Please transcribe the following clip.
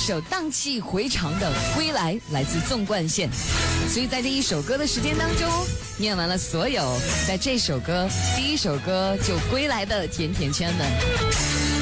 首荡气回肠的《归来》，来自纵贯线。所以在这一首歌的时间当中，念完了所有在这首歌第一首歌就归来的甜甜圈们。